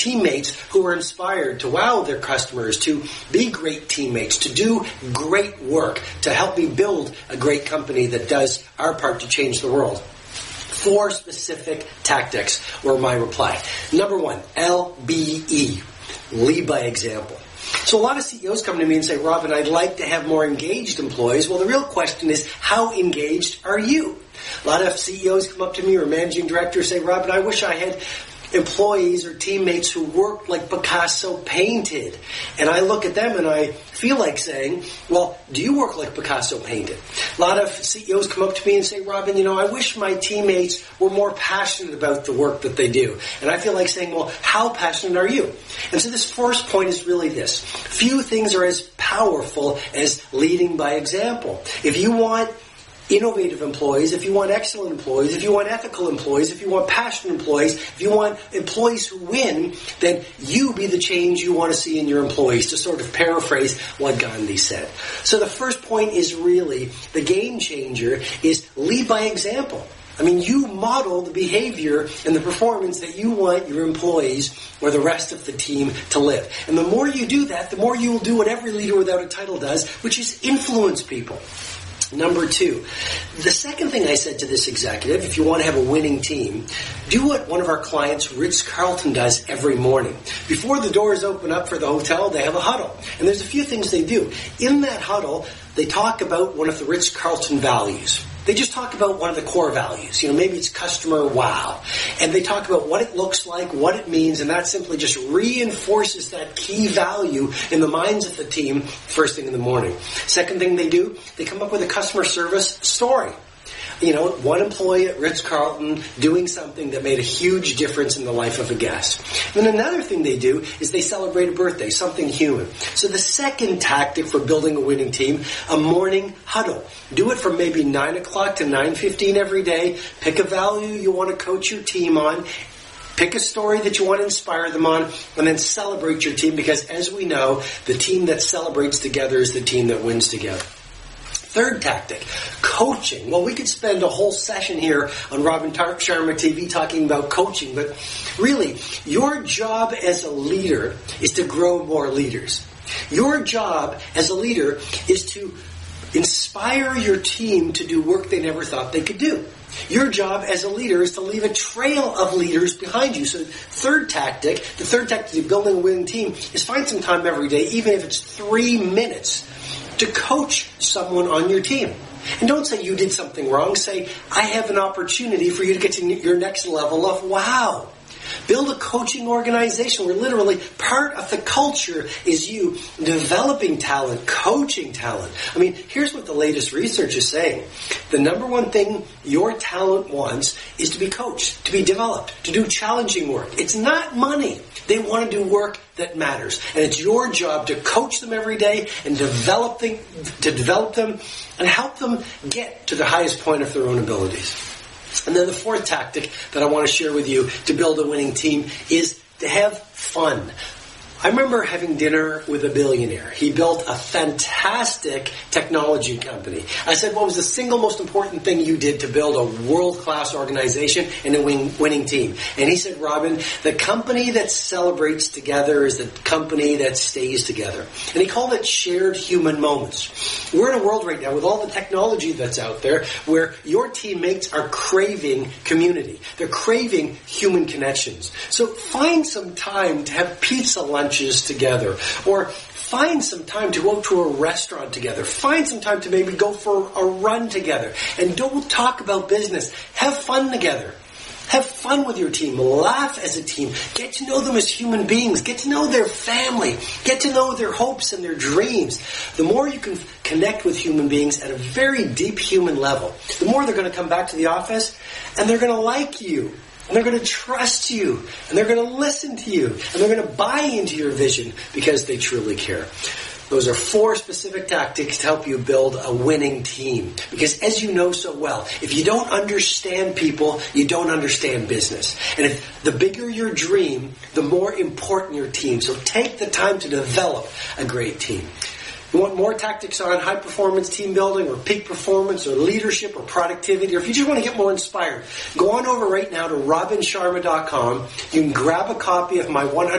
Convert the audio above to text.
teammates who are inspired to wow their customers, to be great teammates, to do great work, to help me build a great company that does our part to change the world. 4 specific tactics were my reply. Number 1, LBE, lead by example. So a lot of CEOs come to me and say, Robin, I'd like to have more engaged employees. Well, the real question is, how engaged are you? A lot of CEOs come up to me or managing directors say, Robin, I wish I had employees or teammates who worked like Picasso painted. And I look at them and I feel like saying, well, do you work like Picasso painted? A lot of CEOs come up to me and say, Robin, I wish my teammates were more passionate about the work that they do. And I feel like saying, well, how passionate are you? And so this first point is really this. Few things are as powerful as leading by example. If you want innovative employees, if you want excellent employees, if you want ethical employees, if you want passionate employees, if you want employees who win, then you be the change you want to see in your employees, to sort of paraphrase what Gandhi said. So the first point is really, the game changer is lead by example. You model the behavior and the performance that you want your employees or the rest of the team to live. And the more you do that, the more you will do what every leader without a title does, which is influence people. Number 2, the second thing I said to this executive, if you want to have a winning team, do what one of our clients, Ritz-Carlton, does every morning. Before the doors open up for the hotel, they have a huddle. And there's a few things they do. In that huddle, they talk about one of the Ritz-Carlton values. They just talk about one of the core values. Maybe it's customer wow. And they talk about what it looks like, what it means, and that simply just reinforces that key value in the minds of the team first thing in the morning. Second thing they do, they come up with a customer service story. One employee at Ritz-Carlton doing something that made a huge difference in the life of a guest. And another thing they do is they celebrate a birthday, something human. So the second tactic for building a winning team, a morning huddle. Do it from maybe 9 o'clock to 9:15 every day. Pick a value you want to coach your team on. Pick a story that you want to inspire them on, and then celebrate your team, because as we know, the team that celebrates together is the team that wins together. Third tactic, coaching. Well, we could spend a whole session here on Robin Sharma TV talking about coaching, but really, your job as a leader is to grow more leaders. Your job as a leader is to inspire your team to do work they never thought they could do. Your job as a leader is to leave a trail of leaders behind you. So the third tactic of building a winning team is find some time every day, even if it's 3 minutes, to coach someone on your team. And don't say you did something wrong. Say, I have an opportunity for you to get to your next level of wow. Build a coaching organization where literally part of the culture is you developing talent, coaching talent. Here's what the latest research is saying. The number one thing your talent wants is to be coached, to be developed, to do challenging work. It's not money. They want to do work that matters. And it's your job to coach them every day and develop them and help them get to the highest point of their own abilities. And then the fourth tactic that I want to share with you to build a winning team is to have fun. I remember having dinner with a billionaire. He built a fantastic technology company. I said, what was the single most important thing you did to build a world-class organization and a winning team? And he said, Robin, the company that celebrates together is the company that stays together. And he called it shared human moments. We're in a world right now with all the technology that's out there where your teammates are craving community. They're craving human connections. So find some time to have pizza lunches together, or find some time to go to a restaurant together. Find some time to maybe go for a run together. And don't talk about business. Have fun together. Have fun with your team. Laugh as a team. Get to know them as human beings. Get to know their family. Get to know their hopes and their dreams. The more you can connect with human beings at a very deep human level, the more they're going to come back to the office and they're going to like you. And they're going to trust you, and they're going to listen to you, and they're going to buy into your vision because they truly care. Those are 4 specific tactics to help you build a winning team. Because as you know so well, if you don't understand people, you don't understand business. And if the bigger your dream, the more important your team. So take the time to develop a great team. You want more tactics on high-performance team building or peak performance or leadership or productivity, or if you just want to get more inspired, go on over right now to robinsharma.com. You can grab a copy of my 100